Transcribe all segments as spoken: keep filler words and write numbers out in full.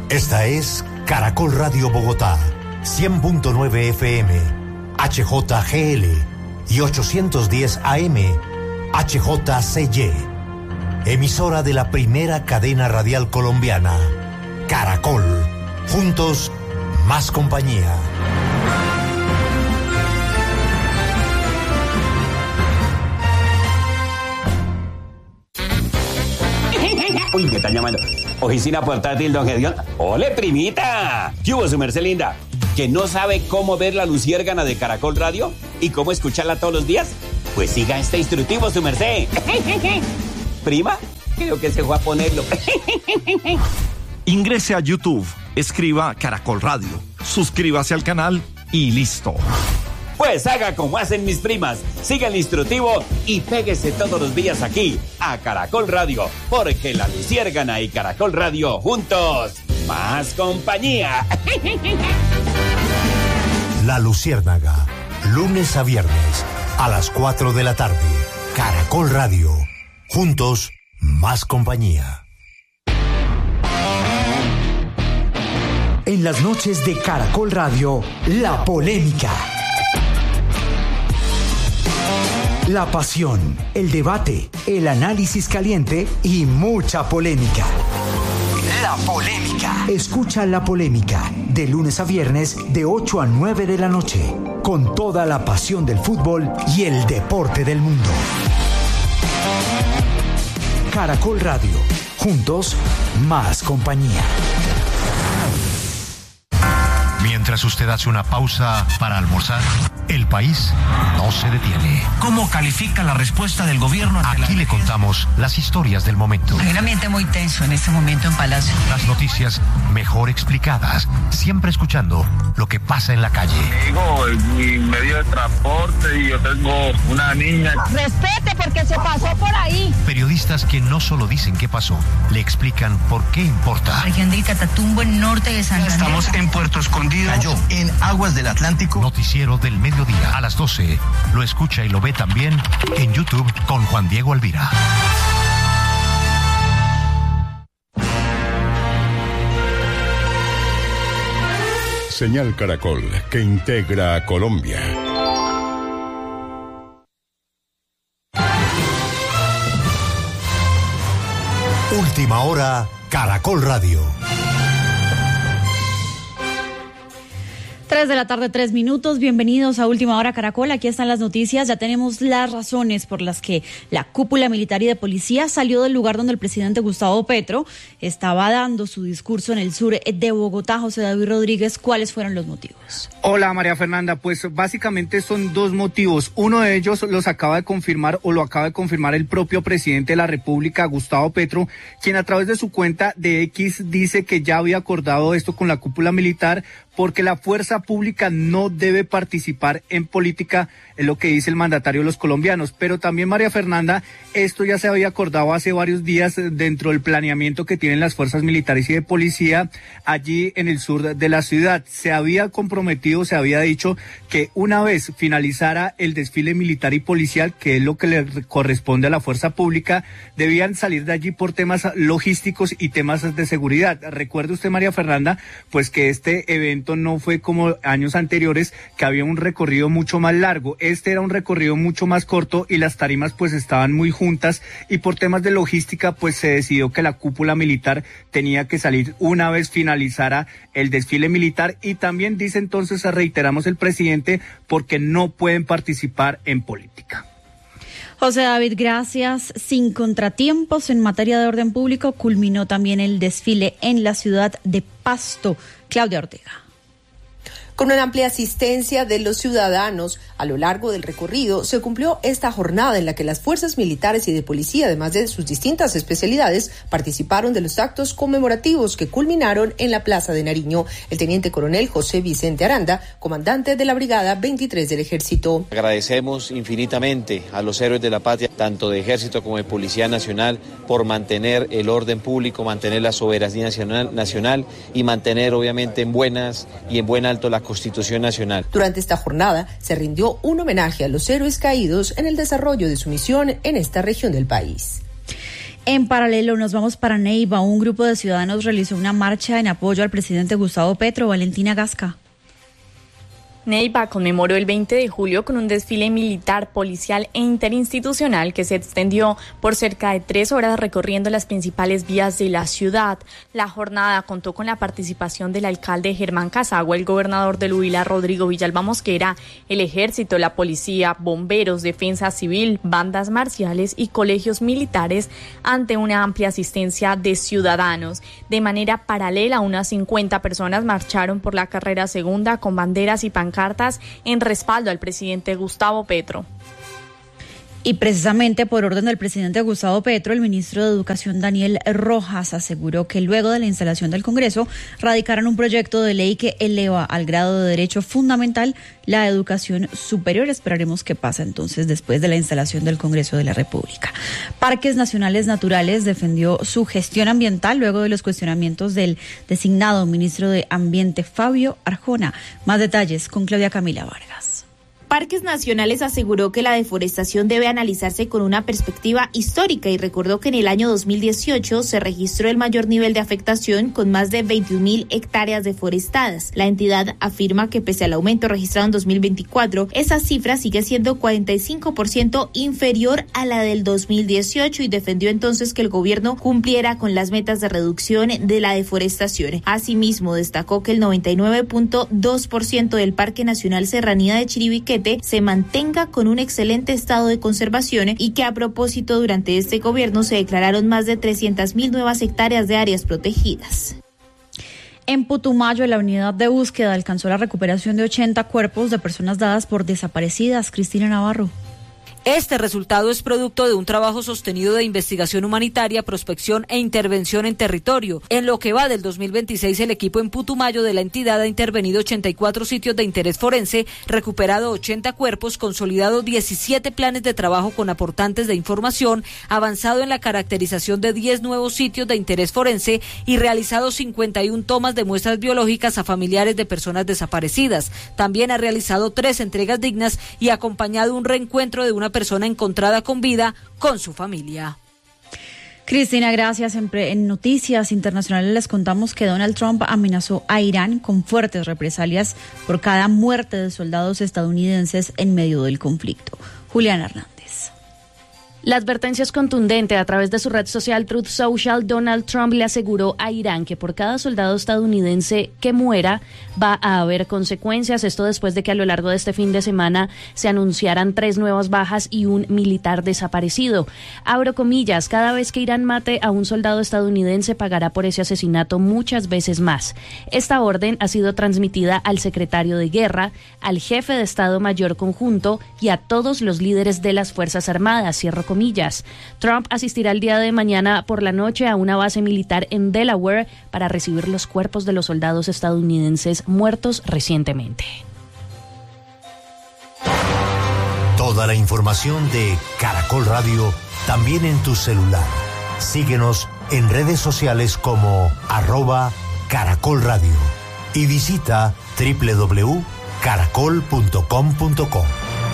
Esta es Caracol Radio Bogotá, cien punto nueve F M, H J G L y ochocientos diez A M, H J C Y. Emisora de la primera cadena radial colombiana, Caracol. Juntos, más compañía. Uy, me están llamando. Oficina portátil, don Gedeón. ¡Ole, primita! ¿Qué hubo, su merced linda? ¿Que no sabe cómo ver la luciérgana de Caracol Radio? ¿Y cómo escucharla todos los días? Pues siga este instructivo, su merced. ¿Prima? Creo que se fue a ponerlo. Ingrese a YouTube, escriba Caracol Radio, suscríbase al canal y listo. Pues haga como hacen mis primas, siga el instructivo y péguese todos los días aquí, a Caracol Radio, porque la luciérgana y Caracol Radio juntos, más compañía. La Luciérnaga, lunes a viernes, a las cuatro de la tarde, Caracol Radio, juntos, más compañía. En las noches de Caracol Radio, la polémica. La pasión, el debate, el análisis caliente y mucha polémica. La polémica. Escucha La Polémica de lunes a viernes de ocho a nueve de la noche, con toda la pasión del fútbol y el deporte del mundo. Caracol Radio, juntos, más compañía. Mientras usted hace una pausa para almorzar, el país no se detiene. ¿Cómo califica la respuesta del gobierno ante Aquí la... le contamos las historias del momento. Hay un ambiente muy tenso en este momento en Palacio. Las noticias mejor explicadas, siempre escuchando lo que pasa en la calle. Digo, mi medio de transporte y yo tengo una niña. Respete porque se pasó por ahí. Periodistas que no solo dicen qué pasó, le explican por qué importa. Región del Catatumbo, en norte de Santander. Estamos en Puerto Escondido. Cayó en aguas del Atlántico. Noticiero del mediodía a las doce. Lo escucha y lo ve también en YouTube con Juan Diego Alvira. Señal Caracol, que integra a Colombia. Última hora, Caracol Radio. Tres de la tarde, tres minutos. Bienvenidos a Última Hora Caracol. Aquí están las noticias. Ya tenemos las razones por las que la cúpula militar y de policía salió del lugar donde el presidente Gustavo Petro estaba dando su discurso en el sur de Bogotá. José David Rodríguez, ¿cuáles fueron los motivos? Hola, María Fernanda. Pues básicamente son dos motivos. Uno de ellos los acaba de confirmar o lo acaba de confirmar el propio presidente de la República, Gustavo Petro, quien a través de su cuenta de X dice que ya había acordado esto con la cúpula militar porque la fuerza pública no debe participar en política, es lo que dice el mandatario de los colombianos. Pero también, María Fernanda, esto ya se había acordado hace varios días dentro del planeamiento que tienen las fuerzas militares y de policía allí en el sur de la ciudad. Se había comprometido, se había dicho que una vez finalizara el desfile militar y policial, que es lo que le corresponde a la fuerza pública, debían salir de allí por temas logísticos y temas de seguridad. Recuerde usted, María Fernanda, pues que este evento no fue como años anteriores, que había un recorrido mucho más largo. Este era un recorrido mucho más corto y las tarimas pues estaban muy juntas, y por temas de logística pues se decidió que la cúpula militar tenía que salir una vez finalizara el desfile militar. Y también dice entonces, reiteramos el presidente, porque no pueden participar en política. José David, gracias. Sin contratiempos en materia de orden público, culminó también el desfile en la ciudad de Pasto. Claudia Ortega. Con una amplia asistencia de los ciudadanos a lo largo del recorrido, se cumplió esta jornada en la que las fuerzas militares y de policía, además de sus distintas especialidades, participaron de los actos conmemorativos que culminaron en la Plaza de Nariño. El teniente coronel José Vicente Aranda, comandante de la Brigada veintitrés del Ejército. Agradecemos infinitamente a los héroes de la patria, tanto de Ejército como de Policía Nacional, por mantener el orden público, mantener la soberanía nacional, nacional y mantener obviamente en buenas y en buen alto la Constitución Nacional. Durante esta jornada se rindió un homenaje a los héroes caídos en el desarrollo de su misión en esta región del país. En paralelo, nos vamos para Neiva. Un grupo de ciudadanos realizó una marcha en apoyo al presidente Gustavo Petro. Valentina Gasca. Neiva conmemoró el veinte de julio con un desfile militar, policial e interinstitucional que se extendió por cerca de tres horas recorriendo las principales vías de la ciudad. La jornada contó con la participación del alcalde Germán Casagua, el gobernador del Huila Rodrigo Villalba Mosquera, el ejército, la policía, bomberos, defensa civil, bandas marciales y colegios militares ante una amplia asistencia de ciudadanos. De manera paralela, unas cincuenta personas marcharon por la carrera segunda con banderas y pancartas cartas en respaldo al presidente Gustavo Petro. Y precisamente por orden del presidente Gustavo Petro, el ministro de Educación Daniel Rojas aseguró que luego de la instalación del Congreso radicarán un proyecto de ley que eleva al grado de derecho fundamental la educación superior. Esperaremos qué pasa entonces después de la instalación del Congreso de la República. Parques Nacionales Naturales defendió su gestión ambiental luego de los cuestionamientos del designado ministro de Ambiente Fabio Arjona. Más detalles con Claudia Camila Vargas. Parques Nacionales aseguró que la deforestación debe analizarse con una perspectiva histórica y recordó que en el año dos mil dieciocho se registró el mayor nivel de afectación con más de veintiún mil hectáreas deforestadas. La entidad afirma que pese al aumento registrado en dos mil veinticuatro, esa cifra sigue siendo cuarenta y cinco por ciento inferior a la del dos mil dieciocho y defendió entonces que el gobierno cumpliera con las metas de reducción de la deforestación. Asimismo, destacó que el noventa y nueve punto dos por ciento del Parque Nacional Serranía de Chiribiquete se mantenga con un excelente estado de conservación y que a propósito durante este gobierno se declararon más de trescientas mil nuevas hectáreas de áreas protegidas. En Putumayo, la unidad de búsqueda alcanzó la recuperación de ochenta cuerpos de personas dadas por desaparecidas. Cristina Navarro. Este resultado es producto de un trabajo sostenido de investigación humanitaria, prospección e intervención en territorio. En lo que va del dos mil veintiséis, el equipo en Putumayo de la entidad ha intervenido ochenta y cuatro sitios de interés forense, recuperado ochenta cuerpos, consolidado diecisiete planes de trabajo con aportantes de información, avanzado en la caracterización de diez nuevos sitios de interés forense y realizado cincuenta y una tomas de muestras biológicas a familiares de personas desaparecidas. También ha realizado tres entregas dignas y acompañado un reencuentro de una persona encontrada con vida con su familia. Cristina, gracias. En, pre, en noticias internacionales les contamos que Donald Trump amenazó a Irán con fuertes represalias por cada muerte de soldados estadounidenses en medio del conflicto. Julián Hernández. La advertencia es contundente. A través de su red social Truth Social, Donald Trump le aseguró a Irán que por cada soldado estadounidense que muera va a haber consecuencias. Esto después de que a lo largo de este fin de semana se anunciaran tres nuevas bajas y un militar desaparecido. Abro comillas, cada vez que Irán mate a un soldado estadounidense pagará por ese asesinato muchas veces más. Esta orden ha sido transmitida al secretario de Guerra, al jefe de Estado Mayor Conjunto y a todos los líderes de las Fuerzas Armadas. Cierro comillas. Trump asistirá el día de mañana por la noche a una base militar en Delaware para recibir los cuerpos de los soldados estadounidenses muertos recientemente. Toda la información de Caracol Radio también en tu celular. Síguenos en redes sociales como arroba Caracol Radio y visita doble u doble u doble u punto caracol punto com punto co.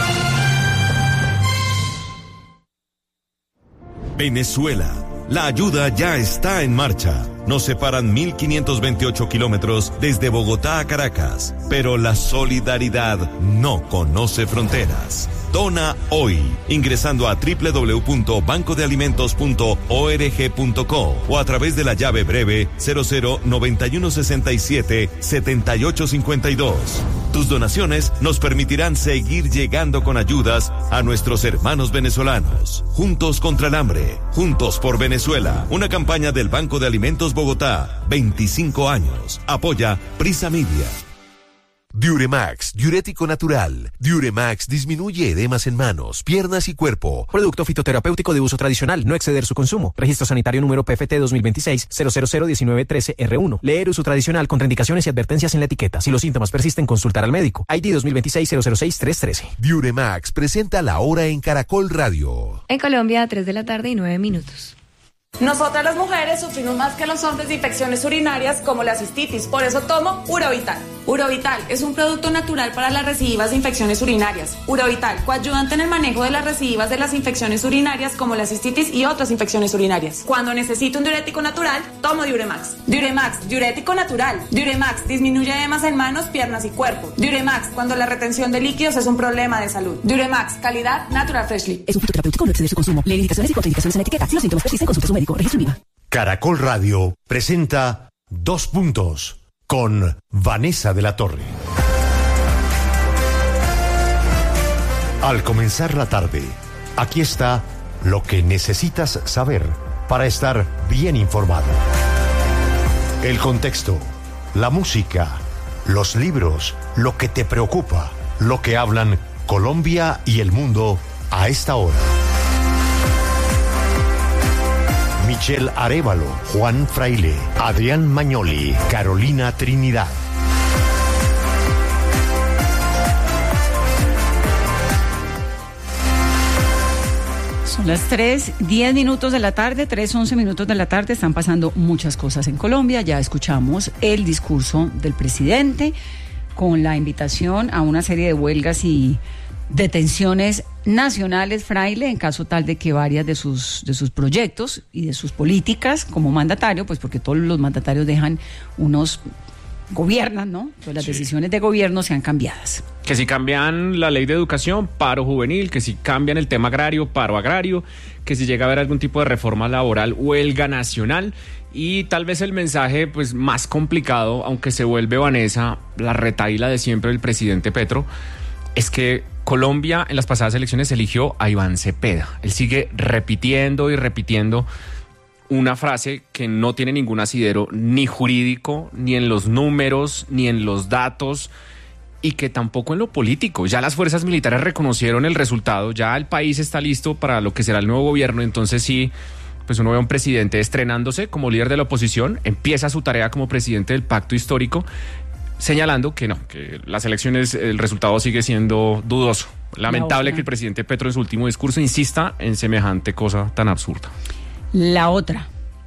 Venezuela. La ayuda ya está en marcha. Nos separan mil quinientos veintiocho kilómetros desde Bogotá a Caracas, pero la solidaridad no conoce fronteras. Dona hoy, ingresando a doble u doble u doble u punto banco de alimentos punto org punto co o a través de la llave breve cero cero noventa y uno sesenta y siete setenta y ocho cincuenta y dos. Tus donaciones nos permitirán seguir llegando con ayudas a nuestros hermanos venezolanos. Juntos contra el hambre, juntos por Venezuela. Una campaña del Banco de Alimentos Bogotá, veinticinco años. Apoya Prisa Media. Diuremax, diurético natural. Diuremax disminuye edemas en manos, piernas y cuerpo. Producto fitoterapéutico de uso tradicional, no exceder su consumo. Registro sanitario número P F T dos mil veintiséis cero cero cero diecinueve trece R uno. Leer uso tradicional, contraindicaciones y advertencias en la etiqueta. Si los síntomas persisten, consultar al médico. I D dos mil veintiséis cero cero seis tres trece. Diuremax presenta la hora en Caracol Radio. En Colombia, tres de la tarde y nueve minutos. Nosotras las mujeres sufrimos más que los hombres de infecciones urinarias como la cistitis, por eso tomo Urovital. Urovital es un producto natural para las recidivas de infecciones urinarias. Urovital, coayudante en el manejo de las recidivas de las infecciones urinarias como la cistitis y otras infecciones urinarias. Cuando necesito un diurético natural, tomo Diuremax. Diuremax, diurético natural. Diuremax disminuye edemas en manos, piernas y cuerpo. Diuremax, cuando la retención de líquidos es un problema de salud. Diuremax, calidad Natural Freshly. Es un fitoterapéutico, no excede su consumo. Lee indicaciones y contraindicaciones en etiqueta. Si los síntomas persisten, consulte a su médico. Registro I V A. Caracol Radio presenta Dos Puntos con Vanessa de la Torre. Al comenzar la tarde, aquí está lo que necesitas saber para estar bien informado. El contexto, la música, los libros, lo que te preocupa, lo que hablan Colombia y el mundo a esta hora. Michelle Arévalo, Juan Fraile, Adrián Magnoli, Carolina Trinidad. Son las tres, diez minutos de la tarde, tres, once minutos de la tarde. Están pasando muchas cosas en Colombia. Ya escuchamos el discurso del presidente con la invitación a una serie de huelgas y detenciones nacionales, Fraile, en caso tal de que varias de sus de sus proyectos y de sus políticas como mandatario, pues porque todos los mandatarios dejan unos gobiernan, ¿no? Pues las sí. decisiones de gobierno sean cambiadas. Que si cambian la ley de educación, paro juvenil, que si cambian el tema agrario, paro agrario, que si llega a haber algún tipo de reforma laboral, huelga nacional. Y tal vez el mensaje pues más complicado, aunque se vuelve, Vanessa, la retahíla de siempre del presidente Petro, es que Colombia en las pasadas elecciones eligió a Iván Cepeda. Él sigue repitiendo y repitiendo una frase que no tiene ningún asidero ni jurídico, ni en los números, ni en los datos, y que tampoco en lo político. Ya las fuerzas militares reconocieron el resultado, ya el país está listo para lo que será el nuevo gobierno. Entonces sí, pues uno ve a un presidente estrenándose como líder de la oposición, empieza su tarea como presidente del pacto histórico, señalando que no, que las elecciones, el resultado sigue siendo dudoso. Lamentable que el presidente Petro en su último discurso insista en semejante cosa tan absurda. La otra,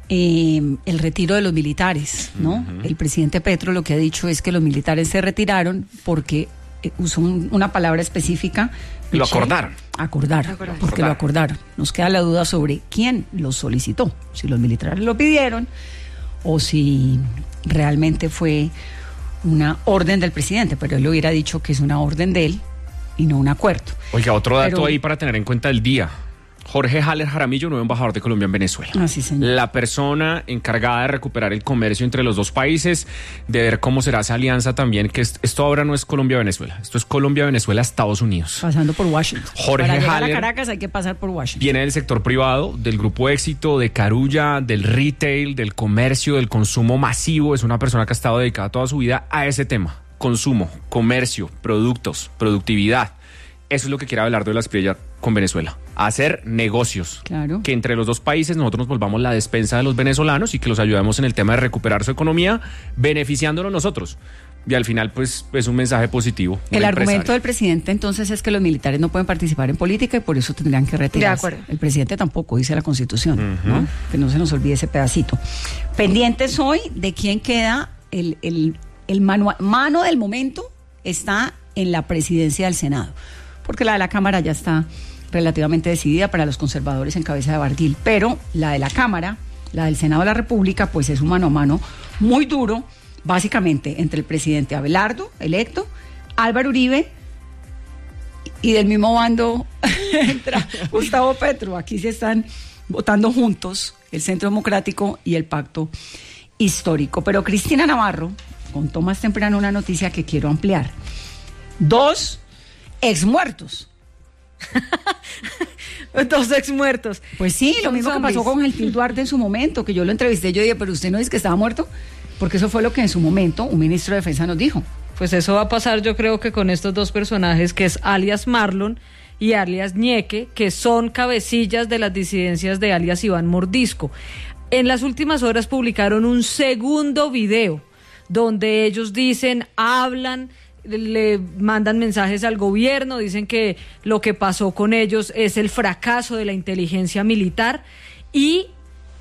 eh, el retiro de los militares, ¿no? Uh-huh. El presidente Petro lo que ha dicho es que los militares se retiraron porque eh, usó un, una palabra específica. Lo acordaron. Acordar, porque acordar. lo acordaron. Nos queda la duda sobre quién lo solicitó, si los militares lo pidieron o si realmente fue una orden del presidente, pero él hubiera dicho que es una orden de él y no un acuerdo. Oiga, otro dato pero, ahí para tener en cuenta el día. Jorge Haller Jaramillo, nuevo embajador de Colombia en Venezuela. Ah, sí, señor. La persona encargada de recuperar el comercio entre los dos países, de ver cómo será esa alianza también, que esto ahora no es Colombia-Venezuela, esto es Colombia-Venezuela-Estados Unidos. Pasando por Washington. Jorge Para llegar Haller a Caracas hay que pasar por Washington. Viene del sector privado, del Grupo Éxito, de Carulla, del retail, del comercio, del consumo masivo. Es una persona que ha estado dedicada toda su vida a ese tema. Consumo, comercio, productos, productividad. Eso es lo que quiere Abelardo de la Espriella con Venezuela. Hacer negocios. Claro. Que entre los dos países nosotros nos volvamos la despensa de los venezolanos y que los ayudemos en el tema de recuperar su economía, beneficiándonos nosotros. Y al final, pues, es un mensaje positivo. El argumento del presidente, entonces, es que los militares no pueden participar en política y por eso tendrían que retirarse. De acuerdo. El presidente tampoco, dice la Constitución, uh-huh. ¿no? Que no se nos olvide ese pedacito. Pendientes hoy de quién queda el, el, el mano, mano del momento está en la presidencia del Senado. Porque la de la Cámara ya está relativamente decidida para los conservadores en cabeza de Barguil, pero la de la Cámara, la del Senado de la República, pues es un mano a mano muy duro, básicamente entre el presidente Abelardo, electo, Álvaro Uribe, y del mismo bando entra Gustavo Petro. Aquí se están votando juntos el Centro Democrático y el Pacto Histórico. Pero Cristina Navarro contó más temprano una noticia que quiero ampliar. Dos exmuertos. Dos exmuertos. Pues sí, lo mismo zombies. Que pasó con Gentil Duarte en su momento, que yo lo entrevisté, yo dije, pero usted no dice que estaba muerto, porque eso fue lo que en su momento un ministro de Defensa nos dijo. Pues eso va a pasar, yo creo que con estos dos personajes, que es alias Marlon y alias Ñeque, que son cabecillas de las disidencias de alias Iván Mordisco. En las últimas horas publicaron un segundo video donde ellos dicen, hablan, le mandan mensajes al gobierno, dicen que lo que pasó con ellos es el fracaso de la inteligencia militar y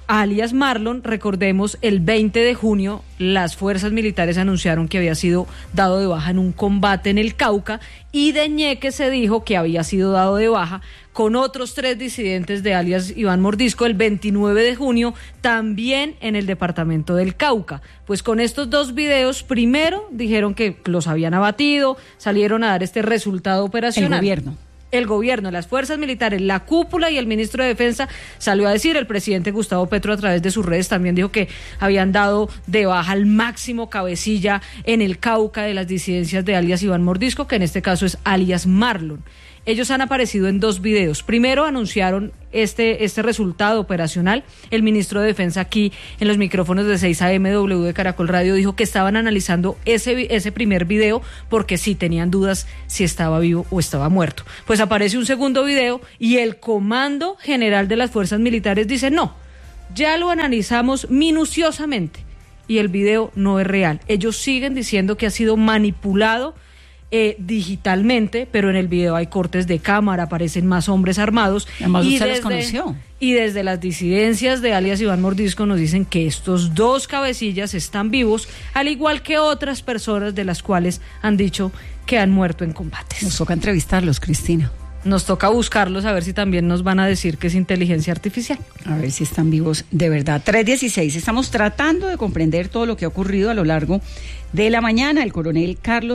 alias Marlon. Recordemos, el veinte de junio las fuerzas militares anunciaron que había sido dado de baja en un combate en el Cauca, y de Ñeque se dijo que había sido dado de baja con otros tres disidentes de alias Iván Mordisco el veintinueve de junio, también en el departamento del Cauca. Pues con estos dos videos, primero dijeron que los habían abatido, salieron a dar este resultado operacional. El gobierno. El gobierno, las fuerzas militares, la cúpula y el ministro de Defensa salió a decir. El presidente Gustavo Petro, a través de sus redes, también dijo que habían dado de baja al máximo cabecilla en el Cauca de las disidencias de alias Iván Mordisco, que en este caso es alias Marlon. Ellos han aparecido en dos videos. Primero anunciaron este, este resultado operacional. El ministro de Defensa, aquí en los micrófonos de seis A M W de Caracol Radio, dijo que estaban analizando ese, ese primer video porque sí tenían dudas si estaba vivo o estaba muerto. Pues aparece un segundo video y el Comando General de las Fuerzas Militares dice no, ya lo analizamos minuciosamente y el video no es real. Ellos siguen diciendo que ha sido manipulado Eh, digitalmente, pero en el video hay cortes de cámara, aparecen más hombres armados. Además, y usted desde, los conoció. Y desde las disidencias de alias Iván Mordisco nos dicen que estos dos cabecillas están vivos, al igual que otras personas de las cuales han dicho que han muerto en combates. Nos toca entrevistarlos, Cristina. Nos toca buscarlos a ver si también nos van a decir que es inteligencia artificial. A ver si están vivos de verdad. tres dieciséis, estamos tratando de comprender todo lo que ha ocurrido a lo largo de la mañana. El coronel Carlos